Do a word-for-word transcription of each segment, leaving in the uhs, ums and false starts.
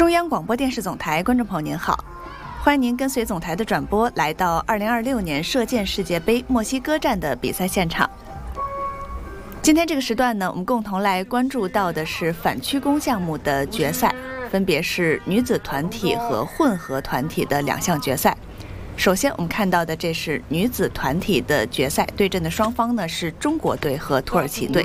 中央广播电视总台观众朋友您好，欢迎您跟随总台的转播来到二零二六年射箭世界杯墨西哥站的比赛现场。今天这个时段呢，我们共同来关注到的是反曲弓项目的决赛，分别是女子团体和混合团体的两项决赛。首先我们看到的这是女子团体的决赛，对阵的双方呢是中国队和土耳其队。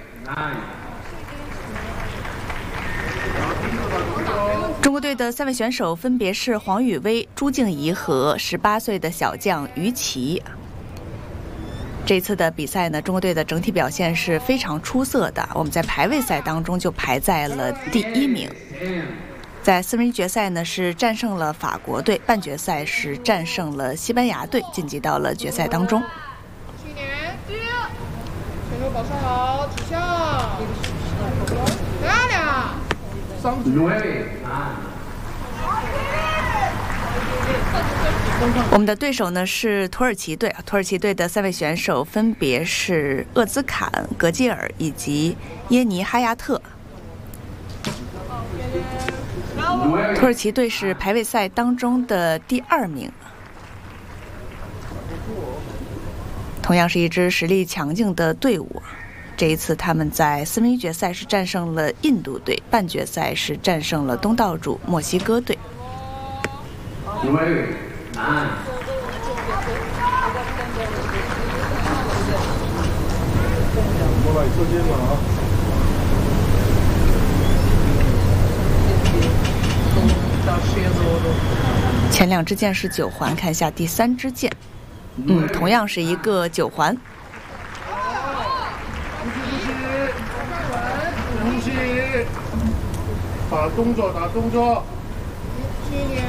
中国队的三位选手分别是黄雨薇、朱静怡和十八岁的小将于琦。这次的比赛呢，中国队的整体表现是非常出色的，我们在排位赛当中就排在了第一名。在四分之一决赛呢是战胜了法国队，半决赛是战胜了西班牙队，晋级到了决赛当中。 去年选手保持好，指向，漂亮。 我们的对手呢是土耳其队，土耳其队的三位选手分别是厄兹坎、格基尔以及耶尼哈亚特。土耳其队是排位赛当中的第二名，同样是一支实力强劲的队伍。这一次他们在四分之一决赛是战胜了印度队，半决赛是战胜了东道主墨西哥队。前两支箭是九环，看一下第三支箭，嗯，同样是一个九环。 打动作，打动作。 去年